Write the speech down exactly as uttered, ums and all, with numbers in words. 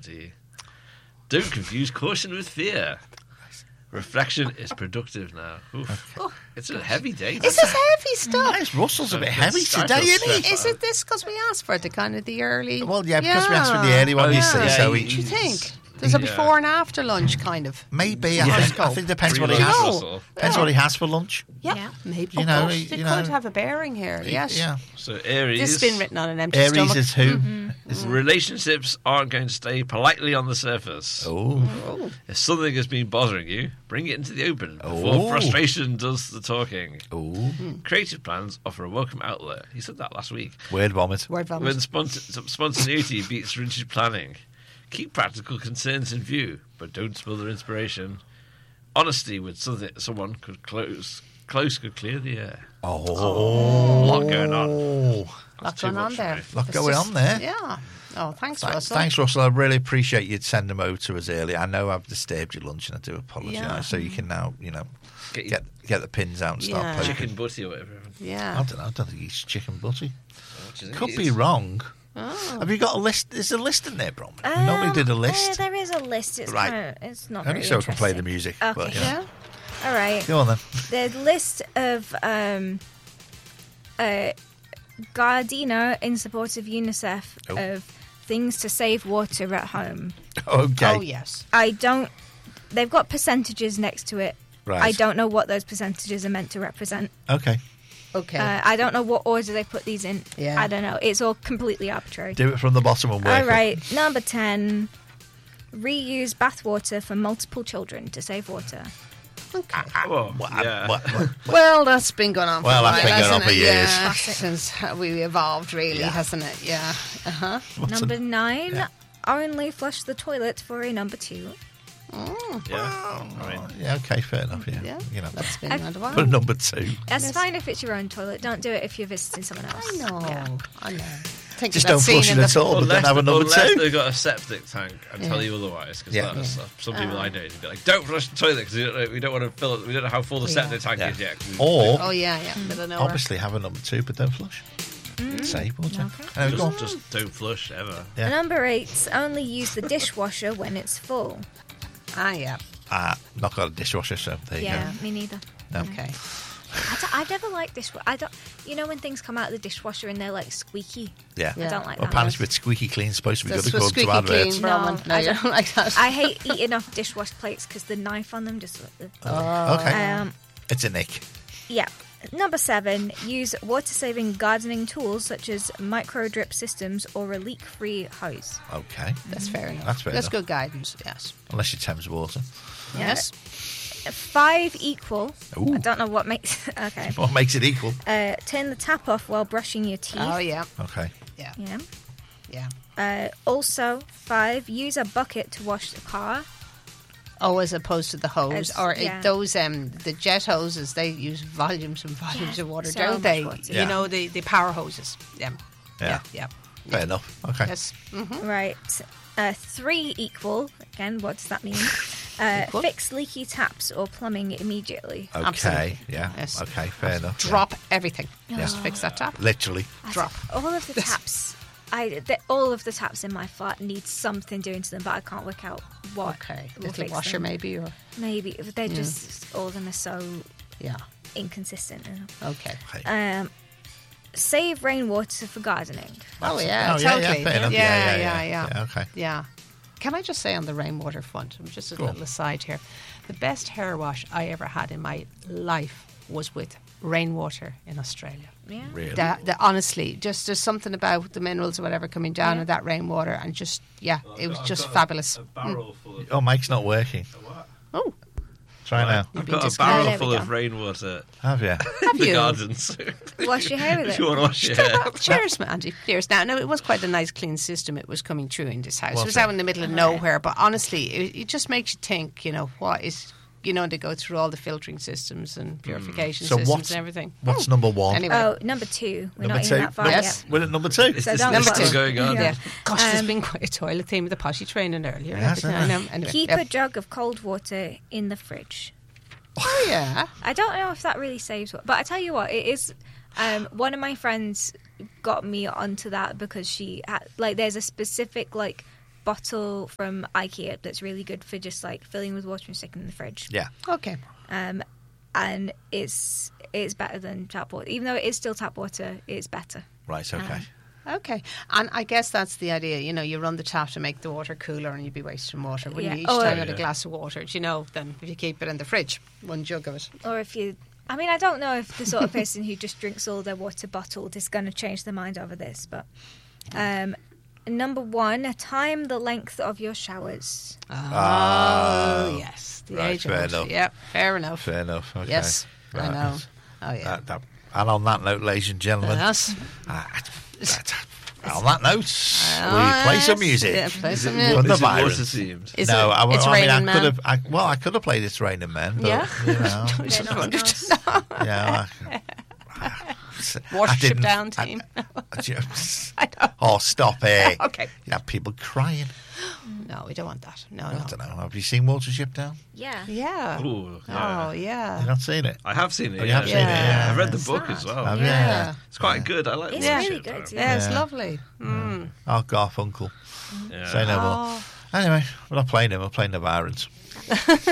anxiety. Don't confuse caution with fear. Reflection is productive now. Oof. Okay. It's a heavy day. Is this heavy stuff? Nice. Russell's a bit I heavy feel today, isn't stressed. he? Is it this because we asked for the kind of the early? Well, yeah, because we asked for the early one, Oh, you yeah. see. Yeah, So he- What do you he, think? There's a Yeah. before and after lunch kind of. maybe. I Yeah. think. I think it depends what he Pre-lunch has. No. Russell. Depends what he has for lunch. Yeah, Yeah. maybe. You Oh, know, gosh, he- they you could know. have a bearing here. Yes. Yeah. So Aries. This has been written on an empty Aries stomach. is who? Relationships aren't going to stay politely on the surface. Oh. If something has been bothering you, bring it into the open before Oh. frustration does the talking. Oh. Creative plans offer a welcome outlet. He said that last week. Word vomit. Word vomit. When spont- spontaneity beats rigid planning. Keep practical concerns in view, but don't smother inspiration. Honesty with something, someone could close, close could clear the air. Oh. A lot going on. Oh. Lot That's too going on much there. for me. Lot It's going just- on there. Yeah. Oh, thanks, Th- Russell. Thanks, Russell. I really appreciate you'd send them over to us early. I know I've disturbed your lunch, and I do apologise. Yeah. So you can now, you know, Get your get get the pins out and start Yeah. poking. chicken butty or whatever. I Yeah. don't know. I don't think it's chicken butty. What do you think Could it be is? wrong. Oh. Have you got a list? Is there a list in there, Brom? We Um, normally did a uh, list. there is a list. It's Right. kind of, it's not Only very so I can play the interesting. music. Okay. But, you know. Yeah. All right. Go on then. The list of um, uh, Gardena in support of UNICEF Oh. of things to save water at home. Okay. Oh, yes. I don't. They've got percentages next to it. Right. I don't know what those percentages are meant to represent. Okay. Okay. Uh, I don't know what order they put these in. Yeah. I don't know. It's all completely arbitrary. Do it from the bottom and work All up. right. Number ten. Reuse bathwater for multiple children to save water. okay. Well, What- yeah. what- what- Well, that's been going on for Well, a that's while, been going on hasn't for it? years. Yeah, since we evolved, really, Yeah. hasn't it? Yeah. Uh-huh. what's Number a- nine. yeah. Only flush the toilet for a number two. yeah. I mean, Yeah, okay, fair enough. Yeah. Yeah. You know, That's been I've- around a while. put a number two. That's Yes. fine if it's your own toilet. Don't do it if you're visiting someone else. I know. Yeah. I know. Think Just of that don't scene flush in it the- at all, but then unless, have a number unless two. they've got a septic tank and tell Yeah. you otherwise, because Yeah. some people I know would be like, "Don't flush the toilet because we don't, know- we don't want to fill it. We don't know how full the septic tank Yeah. is yet." 'cause we- Or Oh, yeah, yeah. Middle of nowhere. obviously have a number two, but don't flush. Save water. Okay. There we go. just, just don't flush ever. Yeah. Number eight. Only use the dishwasher when it's full. Ah, yeah. Ah, not got a dishwasher, so there you Yeah, me neither. go. Okay. I don't, I've never liked dishwasher. I don't. You know when things come out of the dishwasher and they're like squeaky. Yeah. I don't like Well, that. apparently it's a bit squeaky clean, supposed to be That's good for according to squeaky adverts. clean, No, Roman. No, I you don't- don't like that. I hate eating off dishwash plates because the knife on them just. Oh. Okay. Um, It's a nick. yeah. Number seven. Use water-saving gardening tools such as micro drip systems or a leak-free hose. Okay. That's fair enough. That's fair That's enough. good guidance, yes. Unless you Thames water. Yes. Five equal. Ooh. I don't know what makes. Okay. What makes it equal? Uh, turn the tap off while brushing your teeth. Oh, yeah. Okay. Yeah. Yeah. Yeah. Uh, also, five. Use a bucket to wash the car. Oh, as opposed to the hose. As- or it- yeah. those, um, the jet hoses, they use volumes and volumes Yeah, of water, so don't much they? water. Yeah. You know, the, the power hoses. Yeah. Yeah. Yeah. Fair enough. Okay. Yes. Mm-hmm. Right. Uh, three equal. Again, what does that mean? Uh, Equal. fix leaky taps or plumbing immediately. Okay. Absolutely. Yeah. Yes. Okay. Fair enough. yeah. Drop everything. Yeah. Just fix that tap. Literally. Drop. All of the taps. I the, all of the taps in my flat need something doing to them, but I can't work out what. Okay. will Little fix washer, them. maybe, or Maybe if they're just all of them are so yeah. inconsistent. Okay. Okay. Um, save rainwater for gardening. Oh yeah, Oh, yeah, totally. yeah, fair enough. Yeah, Yeah, yeah, yeah, yeah, yeah. Yeah, okay. Yeah. Can I just say on the rainwater front, just a Go on. little aside here, the best hair wash I ever had in my life was with rainwater in Australia. Yeah. Really. That, that honestly, just there's something about the minerals or whatever coming down Yeah. with that rainwater, and just yeah, it was just fabulous. barrel full of. Oh, Mike's not working. Oh, Try now. I've been got a discarded. barrel There we full go. of rainwater Have you? have in the you? gardens. Wash your hair with If you it. want to wash your hair. Cheers, Mandy. Cheers. Now, no, it was quite a nice, clean system. It was coming through in this house. Was it was it? out in the middle of nowhere, but honestly, it, it just makes you think. You know, what is? You know, they go through all the filtering systems and purification So systems what's and everything. what's number one? Anyway, Oh, number two. We're Number not two. even that far Yes. yet. We're at number two. Is So this don't- list Number still two. going on? yeah. Gosh, there's Um, been quite a toilet theme with the potty training earlier. Yes, I hasn't know. there? Anyway, Keep yep. a jug of cold water in the fridge. Oh yeah. I don't know if that really saves what, but I tell you what, it is. Um, one of my friends got me onto that because she had, like, there's a specific like bottle from IKEA that's really good for just like filling with water and sticking in the fridge. Yeah. Okay. Um, and it's it's better than tap water, even though it is still tap water. It's better. Right. Okay. Um, Okay. And I guess that's the idea. You know, you run the tap to make the water cooler and you'd be wasting water. Wouldn't Yeah. you? Each Oh, time you yeah. had a glass of water, do you know, then if you keep it in the fridge, one jug of it. Or if you, I mean, I don't know if the sort of person who just drinks all their water bottled is going to change their mind over this, but um, number one, time the length of your showers. Oh, yes. The right, age fair of it. enough. Yep, fair enough. Fair enough. Okay. Yes, I Right. know. Oh, yeah. That, that, and on that note, ladies and gentlemen, Yes. uh, that, on that note, Oh, we play some yes. music. Yeah, play Is some it, music. From the is it water virus. themed? Is no, it? I, It's I mean, I Raining could Man. have. I, well, I could have played It's Raining Men, but Yeah. you know, They're not nice. yeah. I, I Watership didn't- Down I- team. I just- I know. oh, stop it! Okay. You have people crying. No, we don't want that. No, I no. don't know. Have you seen Watership Down? Yeah. Yeah. Ooh, yeah. Oh, yeah. You've not seen it? I have seen it. Oh, you yeah. have seen it, yeah. I've read the It's book sad. as well. Have Yeah. you? Yeah. It's quite good. I like It's the really shit, good, though. yeah. Yeah, it's Yeah. lovely. Mm. Oh, Garfunkel. Yeah. Say no more. Oh. Anyway, we're not playing him. We're playing the Virons.